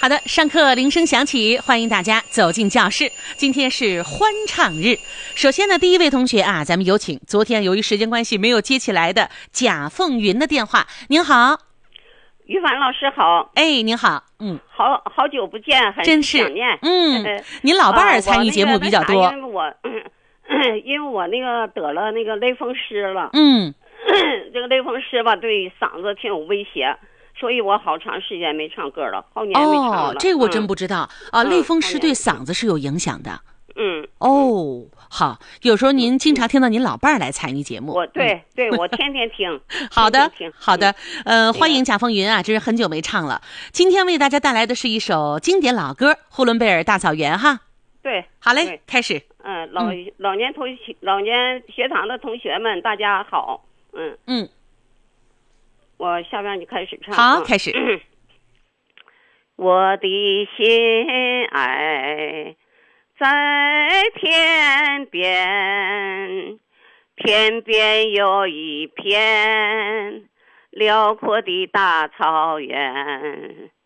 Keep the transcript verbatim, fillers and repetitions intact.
好的，上课铃声响起，欢迎大家走进教室。今天是欢唱日。首先呢，第一位同学啊，咱们有请昨天由于时间关系没有接起来的贾凤云的电话。您好， 于凡老师好。 哎，您好，嗯， 好好久不见，很真是想念。 嗯，您老伴儿参与节目比较多， 啊、因为我、嗯、因为我那个得了那个类风湿了， 嗯， 这个类风湿吧，对嗓子挺有威胁。所以我好长时间没唱歌了，好年没唱了。 哦，这个我真不知道、嗯、啊。类风湿对嗓子是有影响的。 嗯。 哦，好，有时候您经常听到您老伴儿来参与节目。 我对、嗯、对，我天天听。 好的， 天天听好的， 嗯、 呃，欢迎贾凤云啊，真是很久没唱了。今天为大家带来的是一首经典老歌《呼伦贝尔大草原》哈。 对， 好嘞，开始。 嗯，老、嗯、老年同老年学堂的同学们，大家好。嗯嗯。 我下边就开始唱。 好，开始。 我的心爱在天边，天边有一片辽阔的大草原，